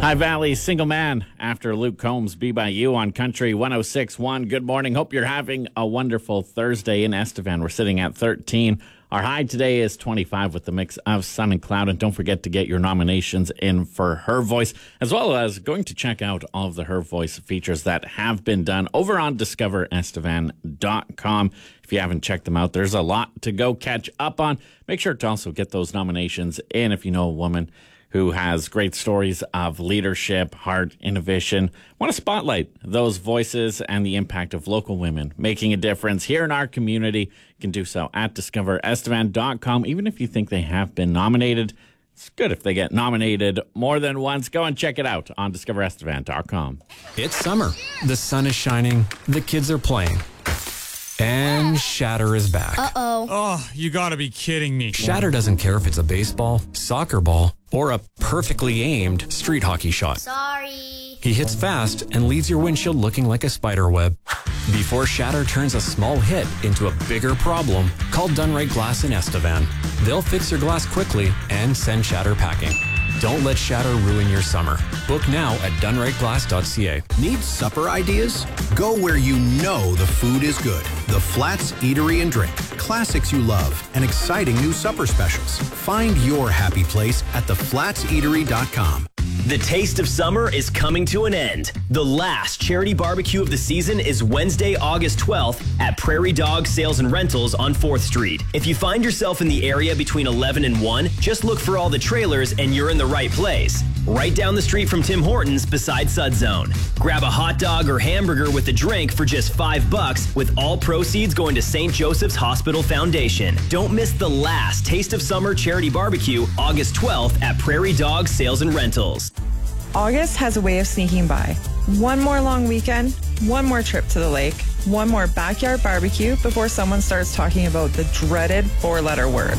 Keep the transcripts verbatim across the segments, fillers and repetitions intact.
High Valley Single Man after Luke Combs, Be By You on Country one oh six point one. Good morning. Hope you're having a wonderful Thursday in Estevan. We're sitting at thirteen. Our high today is twenty-five with the mix of sun and cloud. And don't forget to get your nominations in for Her Voice, as well as going to check out all of the Her Voice features that have been done over on discover estevan dot com. If you haven't checked them out, there's a lot to go catch up on. Make sure to also get those nominations in if you know a woman who has great stories of leadership, heart, innovation. Want to spotlight those voices and the impact of local women making a difference here in our community. You can do so at discover estevan dot com. Even if you think they have been nominated, it's good if they get nominated more than once. Go and check it out on discover estevan dot com. It's summer. The sun is shining. The kids are playing. And Shatter is back. Uh-oh. Oh, you gotta be kidding me. Shatter doesn't care if it's a baseball, soccer ball, or a perfectly aimed street hockey shot. Sorry. He hits fast and leaves your windshield looking like a spider web. Before Shatter turns a small hit into a bigger problem, call Dunright Glass in Estevan. They'll fix your glass quickly and send Shatter packing. Don't let Shatter ruin your summer. Book now at dunright glass dot c a. Need supper ideas? Go where you know the food is good. The Flats Eatery and Drink. Classics you love and exciting new supper specials. Find your happy place at the flats eatery dot com. The taste of summer is coming to an end. The last charity barbecue of the season is Wednesday, August twelfth at Prairie Dog Sales and Rentals on fourth street. If you find yourself in the area between eleven and one, just look for all the trailers and you're in the right place. Right down the street from Tim Hortons beside Sud Zone. Grab a hot dog or hamburger with a drink for just five bucks, with all proceeds going to Saint Joseph's Hospital Foundation. Don't miss the last Taste of Summer charity barbecue, August twelfth at Prairie Dog Sales and Rentals. August has a way of sneaking by. One more long weekend, one more trip to the lake, one more backyard barbecue before someone starts talking about the dreaded four-letter word.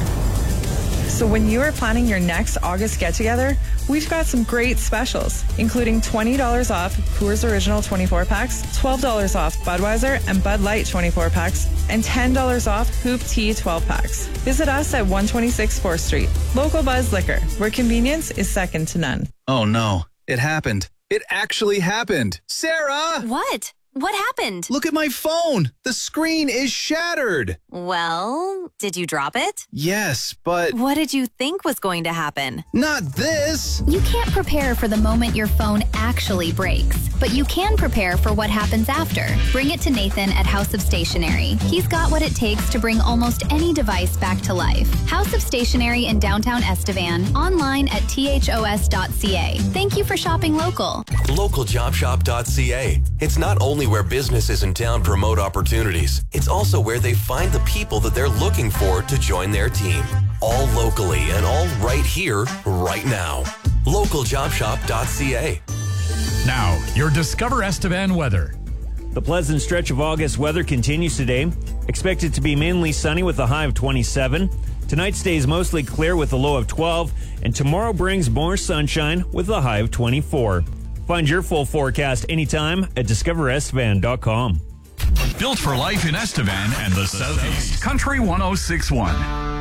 So when you are planning your next August get-together, we've got some great specials, including twenty dollars off Coors Original twenty-four packs, twelve dollars off Budweiser and Bud Light twenty-four packs, and ten dollars off Hoop Tea twelve packs. Visit us at one twenty-six fourth street. Local Buzz Liquor, where convenience is second to none. Oh no, it happened. It actually happened. Sarah! What? What happened? Look at my phone. The screen is shattered. Well, did you drop it? Yes, but... What did you think was going to happen? Not this. You can't prepare for the moment your phone actually breaks, but you can prepare for what happens after. Bring it to Nathan at House of Stationery. He's got what it takes to bring almost any device back to life. House of Stationery in downtown Estevan, online at T H O S dot C A. Thank you for shopping local. local job shop dot c a. It's not only where businesses in town promote opportunities, it's also where they find the people that they're looking for to join their team. All locally and all right here, right now. local job shop dot c a. Now, your Discover Estevan weather. The pleasant stretch of August weather continues today. Expected to be mainly sunny with a high of twenty-seven. Tonight stays mostly clear with a low of twelve. And tomorrow brings more sunshine with a high of twenty-four. Find your full forecast anytime at discover estevan dot com. Built for life in Estevan and the Southeast. Country one oh six point one.